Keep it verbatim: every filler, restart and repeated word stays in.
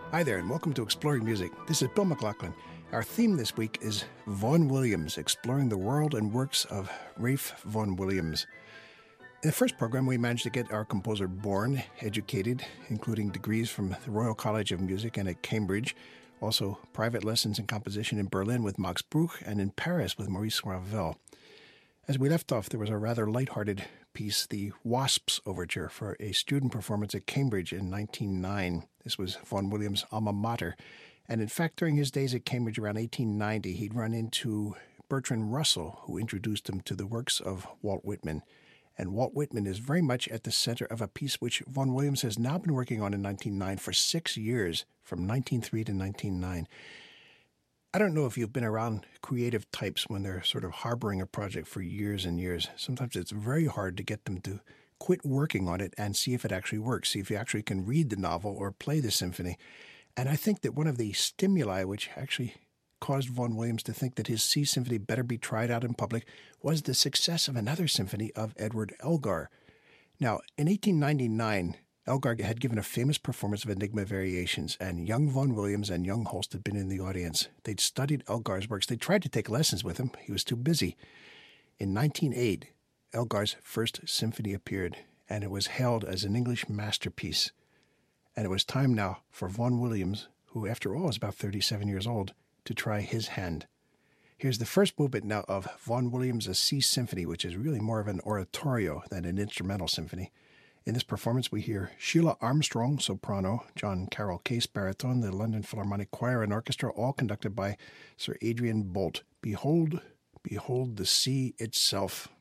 Hi there, and welcome to Exploring Music. This is Bill McLaughlin. Our theme this week is Vaughan Williams, exploring the world and works of Ralph Vaughan Williams. In the first program, we managed to get our composer born, educated, including degrees from the Royal College of Music and at Cambridge, also private lessons in composition in Berlin with Max Bruch and in Paris with Maurice Ravel. As we left off, there was a rather lighthearted piece, the Wasps Overture, for a student performance at Cambridge in nineteen oh nine. This was Vaughan Williams' alma mater. And in fact, during his days at Cambridge around eighteen ninety, he'd run into Bertrand Russell, who introduced him to the works of Walt Whitman. And Walt Whitman is very much at the center of a piece which Vaughan Williams has now been working on in nineteen oh nine for six years, from nineteen oh three to nineteen oh nine. I don't know if you've been around creative types when they're sort of harboring a project for years and years. Sometimes it's very hard to get them to quit working on it and see if it actually works, see if you actually can read the novel or play the symphony. And I think that one of the stimuli which actually caused Vaughan Williams to think that his Sea Symphony better be tried out in public was the success of another symphony of Edward Elgar. Now, in eighteen ninety-nine, Elgar had given a famous performance of Enigma Variations, and young Vaughan Williams and young Holst had been in the audience. They'd studied Elgar's works. They tried to take lessons with him. He was too busy. In nineteen oh eight, Elgar's first symphony appeared, and it was hailed as an English masterpiece. And it was time now for Vaughan Williams, who after all is about thirty-seven years old, to try his hand. Here's the first movement now of Vaughan Williams' Sea Symphony, which is really more of an oratorio than an instrumental symphony. In this performance, we hear Sheila Armstrong, soprano, John Carroll Case, baritone, the London Philharmonic Choir and Orchestra, all conducted by Sir Adrian Boult. Behold, behold the sea itself.